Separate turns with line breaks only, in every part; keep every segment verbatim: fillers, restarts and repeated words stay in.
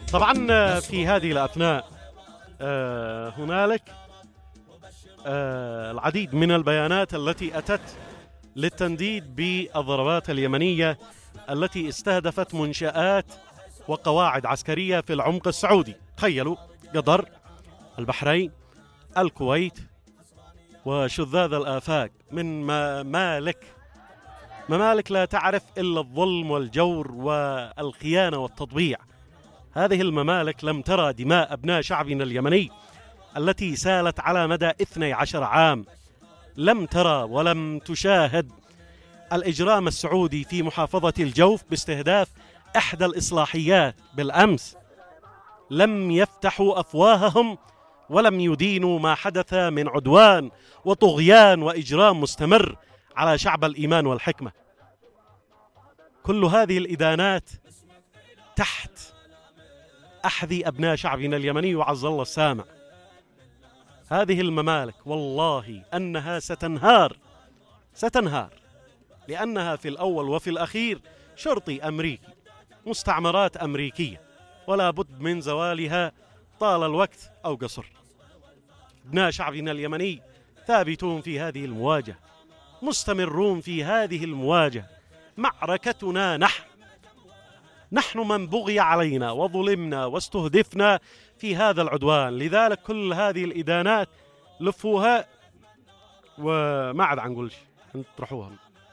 طبعا في هذه الأثناء آه هنالك آه العديد من البيانات التي أتت للتنديد بالضربات اليمنية التي استهدفت منشآت وقواعد عسكرية في العمق السعودي. تخيلوا، قطر، البحرين، الكويت، وشذاذ الآفاق من ممالك ممالك لا تعرف إلا الظلم والجور والخيانة والتطبيع. هذه الممالك لم ترى دماء أبناء شعبنا اليمني التي سالت على مدى اثني عشر عام، لم ترى ولم تشاهد الإجرام السعودي في محافظة الجوف باستهداف إحدى الإصلاحيات بالأمس. لم يفتحوا أفواههم ولم يدينوا ما حدث من عدوان وطغيان وإجرام مستمر على شعب الإيمان والحكمة. كل هذه الإدانات تحت أحذي أبناء شعبنا اليمني وعز الله السامع. هذه الممالك والله أنها ستنهار ستنهار لأنها في الأول وفي الأخير شرطي أمريكي، مستعمرات أمريكية، ولا بد من زوالها طال الوقت أو قصر. ابناء شعبنا اليمني ثابتون في هذه المواجهة، مستمرون في هذه المواجهة. معركتنا نحن نحن من بغي علينا وظلمنا واستهدفنا في هذا العدوان. لذلك كل هذه الإدانات لفوها وما عاد عنقولش نطرحوها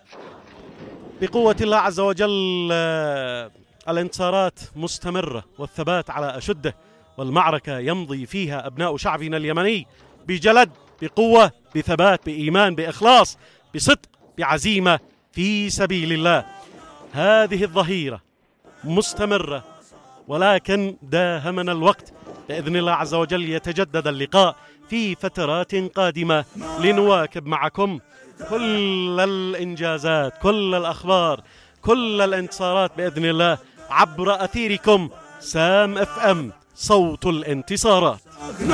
بقوة الله عز وجل. الانتصارات مستمرة والثبات على أشده، والمعركة يمضي فيها أبناء شعبنا اليمني بجلد، بقوة، بثبات، بإيمان، بإخلاص، بصدق، بعزيمة في سبيل الله. هذه الظهيرة مستمرة، ولكن داهمنا الوقت. بإذن الله عز وجل يتجدد اللقاء في فترات قادمة لنواكب معكم كل الإنجازات، كل الأخبار، كل الانتصارات بإذن الله عبر أثيركم سام اف ام، صوت الانتصارات.